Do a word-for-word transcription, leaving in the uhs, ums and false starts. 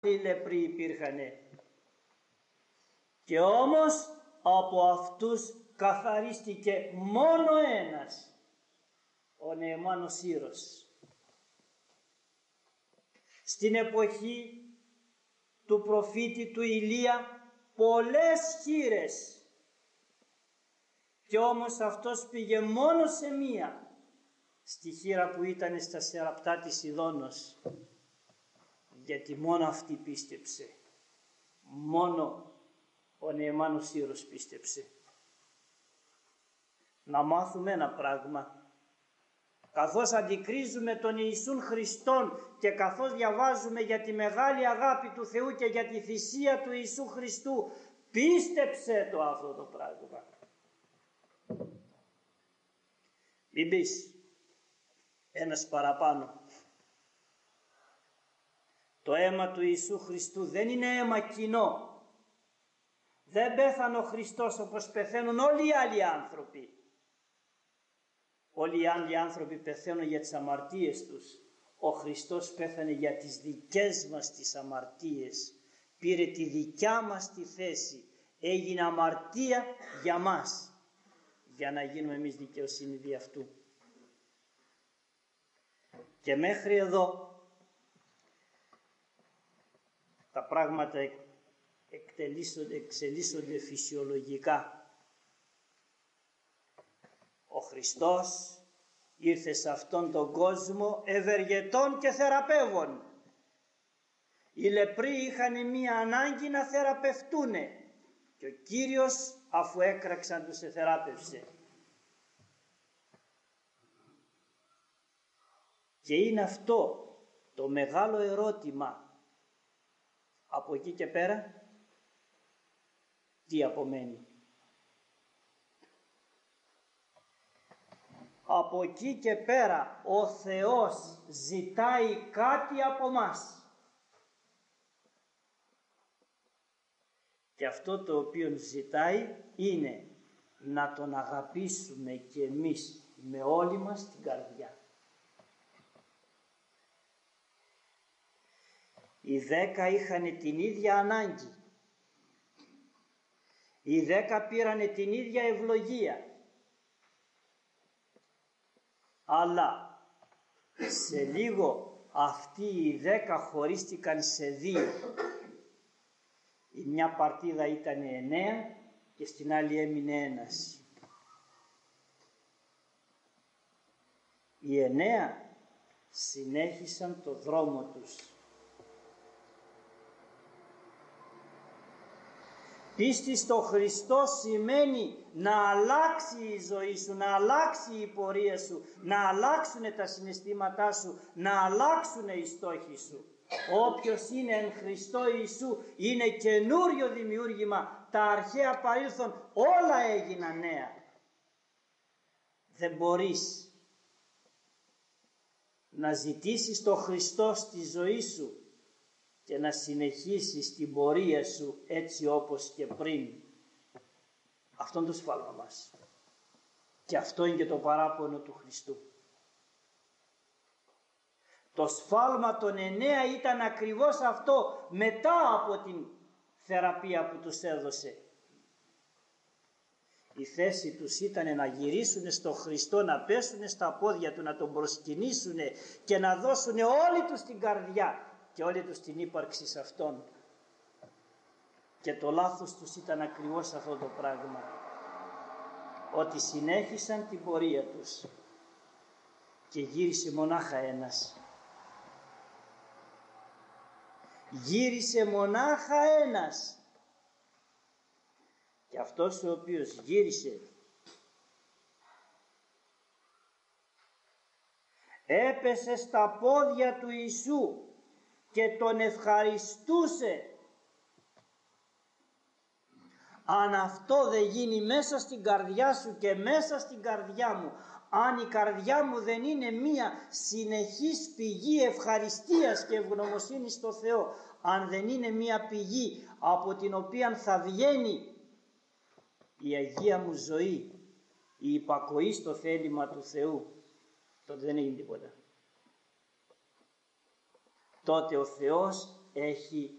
οι λεπροί υπήρχανε. Και όμως από αυτούς καθαρίστηκε μόνο ένας, ο Νεεμάν ο Σύρος. Στην εποχή του προφήτη του Ηλία πολλές χήρες, και όμως αυτός πήγε μόνο σε μία, στη χήρα που ήταν στα Σεραπτά της Σιδώνος, γιατί μόνο αυτή πίστεψε. Μόνο ο Νεεμάν ο Σύρος πίστεψε. Να μάθουμε ένα πράγμα. Καθώς αντικρίζουμε τον Ιησούν Χριστόν και καθώς διαβάζουμε για τη μεγάλη αγάπη του Θεού και για τη θυσία του Ιησού Χριστού, πίστεψε το αυτό το πράγμα. Μην πεις ένας παραπάνω. Το αίμα του Ιησού Χριστού δεν είναι αίμα κοινό. Δεν πέθανε ο Χριστός όπως πεθαίνουν όλοι οι άλλοι άνθρωποι. Όλοι οι άλλοι άνθρωποι πεθαίνουν για τις αμαρτίες τους. Ο Χριστός πέθανε για τις δικές μας τις αμαρτίες. Πήρε τη δικιά μας τη θέση. Έγινε αμαρτία για μας, για να γίνουμε εμείς δικαιοσύνη δι' αυτού. Και μέχρι εδώ τα πράγματα εκτελήσονται, εξελίσσονται φυσιολογικά. Ο Χριστός ήρθε σε αυτόν τον κόσμο ευεργετών και θεραπεύων. Οι λεπροί είχαν μία ανάγκη να θεραπευτούνε και ο Κύριος, αφού έκραξαν, τους εθεράπευσε. Και είναι αυτό το μεγάλο ερώτημα. Από εκεί και πέρα τι απομένει? Από εκεί και πέρα ο Θεός ζητάει κάτι από μας. Και αυτό το οποίο ζητάει είναι να τον αγαπήσουμε και εμείς με όλη μας την καρδιά. Οι δέκα είχαν την ίδια ανάγκη. Οι δέκα πήρανε την ίδια ευλογία. Αλλά σε λίγο αυτοί οι δέκα χωρίστηκαν σε δύο. Η μια παρτίδα ήταν εννέα και στην άλλη έμεινε ένας. Οι εννέα συνέχισαν το δρόμο τους. Πίστη στο Χριστό σημαίνει να αλλάξει η ζωή σου, να αλλάξει η πορεία σου, να αλλάξουν τα συναισθήματά σου, να αλλάξουν οι στόχοι σου. Όποιος είναι εν Χριστώ Ιησού είναι καινούριο δημιούργημα. Τα αρχαία παρήλθον όλα έγιναν νέα. Δεν μπορείς να ζητήσεις το Χριστό στη ζωή σου και να συνεχίσεις την πορεία σου έτσι όπως και πριν. Αυτό είναι το σφάλμα μας. Και αυτό είναι και το παράπονο του Χριστού. Το σφάλμα των εννέα ήταν ακριβώς αυτό, μετά από την θεραπεία που τους έδωσε. Η θέση τους ήταν να γυρίσουν στο Χριστό, να πέσουν στα πόδια του, να τον προσκυνήσουν και να δώσουν όλη τους την καρδιά και όλη τους την ύπαρξη σε Αυτόν. Και το λάθος τους ήταν ακριβώς αυτό το πράγμα, ότι συνέχισαν την πορεία τους και γύρισε μονάχα ένας. Γύρισε μονάχα ένας. Και αυτός ο οποίος γύρισε έπεσε στα πόδια του Ιησού και τον ευχαριστούσε. Αν αυτό δεν γίνει μέσα στην καρδιά σου και μέσα στην καρδιά μου, αν η καρδιά μου δεν είναι μία συνεχής πηγή ευχαριστίας και ευγνωμοσύνης στο Θεό, αν δεν είναι μία πηγή από την οποία θα βγαίνει η Αγία μου ζωή, η υπακοή στο θέλημα του Θεού, τότε δεν έγινε τίποτα. Τότε ο Θεός έχει